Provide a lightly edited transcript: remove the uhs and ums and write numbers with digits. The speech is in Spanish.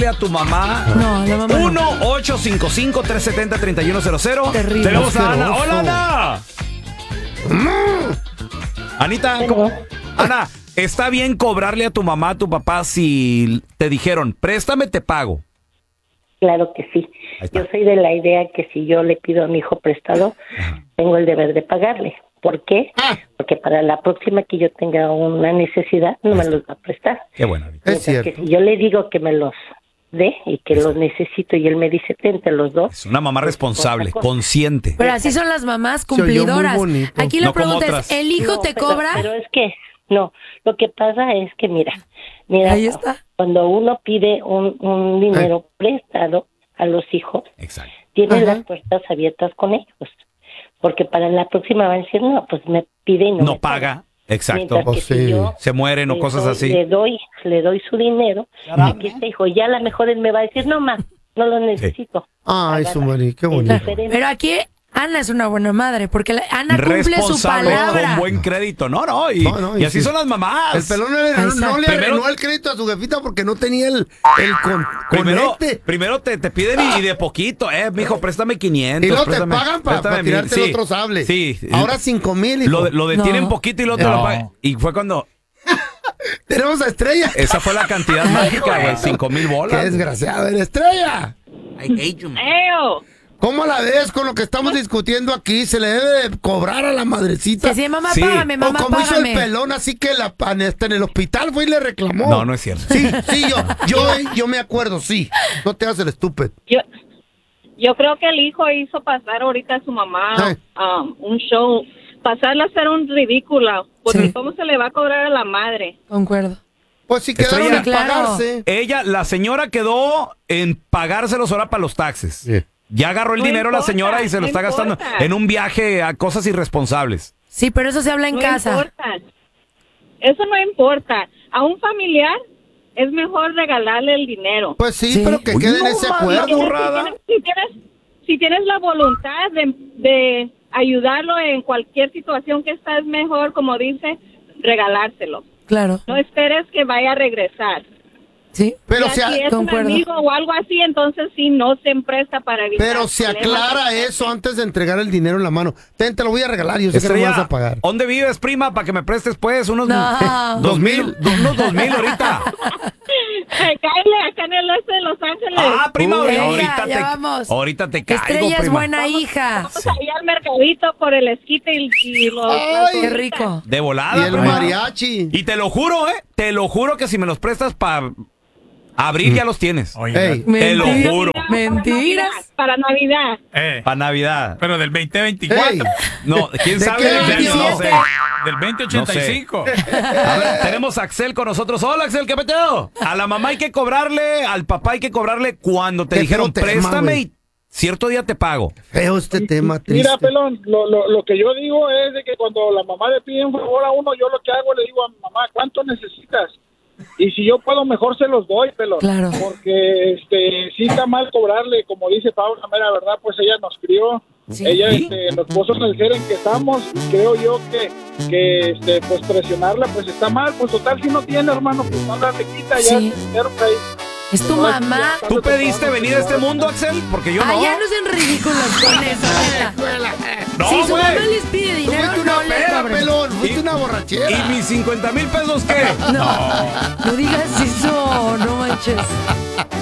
cobrarle a tu mamá? No, la mamá 1-855-370-3100. Terrible. Tenemos a Ana. ¡Hola, Ana! Anita, Ana, ¿está bien cobrarle a tu mamá, a tu papá si te dijeron, préstame, te pago? Claro que sí. Yo soy de la idea que si yo le pido a mi hijo prestado, tengo el deber de pagarle. ¿Por qué? Porque para la próxima que yo tenga una necesidad, no me los va a prestar. Qué bueno. Es cierto. Que si yo le digo que me los dé y que los necesito y él me dice, te los dos. Es una mamá responsable, consciente. Pero así son las mamás Se oyó muy cumplidoras. bonito. Aquí la No como pregunta otras. es, ¿el hijo te cobra? Pero es que, no, lo que pasa es que, mira, Ahí está. cuando uno pide un dinero prestado a los hijos, Exacto. tiene Ajá. las puertas abiertas con ellos. Porque para la próxima van a decir, no, pues me pide y No me paga. Exacto. Mientras que si yo Se mueren o le cosas doy- así. Le doy su dinero, aquí está, hijo, ya a lo mejor él me va a decir, no, ma, no lo necesito. Ay, su marido, qué Es bonito. diferente. Pero aquí Ana es una buena madre, porque Ana cumple su Responsable, palabra. con buen crédito. No, y No, así sí. son las mamás. El pelón no Ahí está. le Primero- arruinó el crédito a su jefita porque no tenía el Primero te piden y de poquito. Mijo, préstame 500. Y luego te préstame- pagan para préstame tirarte 1000. el otro sable. Sí. Ahora 5,000, hijo. Lo detienen No. poquito y lo otro lo pagan. Y fue cuando... Tenemos a Estrella. Esa fue la cantidad mágica, güey. 5,000 Qué bolas. desgraciado eres, Estrella. I hate you, man. ¿Cómo la ves con lo que estamos discutiendo aquí? ¿Se le debe de cobrar a la madrecita? Que sí, mamá, Sí. págame, mamá, o como hizo el págame. pelón, así que en el hospital fue y le reclamó. No, no es cierto. Sí, yo me acuerdo, sí. No te hagas el estúpido. Yo creo que el hijo hizo pasar ahorita a su mamá Sí. un show, pasarla a hacer un ridículo, porque Sí. ¿cómo se le va a cobrar a la madre? Concuerdo. Pues si quedaron Estrella. en Claro. pagarse. La señora quedó en pagárselos ahora para los taxes. Sí. Ya agarró el No dinero la importa, señora y se lo no está gastando importa. en un viaje a cosas irresponsables. Sí, pero eso se habla en No casa. importa. Eso no importa. A un familiar es mejor regalarle el dinero. Pues sí, Sí. pero que Uy, quede en no, ese mami, acuerdo. qué burrada. Si tienes la voluntad de ayudarlo en cualquier situación que está, es mejor, como dice, regalárselo. Claro. No esperes que vaya a regresar. Sí. Pero Ya si es concuerdo. un amigo o algo así, entonces sí, no se empresta para evitar Pero se problemas. aclara eso antes de entregar el dinero en la mano. Te lo voy a regalar, yo sé que no me vas a pagar. ¿Dónde vives, prima? Para que me prestes, pues, unos No. 2,000 ahorita. Cáele acá en el este de Los Ángeles. Prima, Venga, ya vamos. ahorita te caigo, Estrella es prima. buena hija. Vamos ahí al mercadito por el esquite y los... Ay, Qué rico. De Y volada, el prima. mariachi. Y te lo juro, te lo juro que si me los prestas para abril ya los tienes. Ey, Te lo Mentira. juro. Mentiras. Para Navidad. Para Navidad. Pero del 2024. ey, No, quién ¿De sabe qué de qué año, año? no sé. Del 2085. A ver, tenemos a Axel con nosotros. Hola, Axel, ¿qué peteo? A la mamá hay que cobrarle, al papá hay que cobrarle cuando te Qué dijeron, feo tema, préstame güey. y cierto día te pago. feo este tema, triste. Mira, pelón, lo que yo digo es de que cuando la mamá le pide un favor a uno, yo lo que hago le digo a mi mamá, ¿cuánto necesitas? Y si yo puedo, mejor se los doy, pelón. Claro. Porque sí está mal cobrarle, como dice Paula, mera verdad, pues ella nos crió. Sí. Ella nos puso en el ser en que estamos, y creo yo que pues presionarla pues está mal. Pues total, si no tiene, hermano, pues no la le quita, ya Sí. se dinero por ahí. Es tu mamá. ¿Tú pediste venir a este mundo, Axel? Porque yo no. Ay, ya no sean ridículos con eso, neta. No, Si su güey. mamá les pide Tú dinero, fuiste una no le pera, cobren. pelón. Fuiste una borrachera. ¿Y mis 50,000 pesos qué? No digas eso, no manches.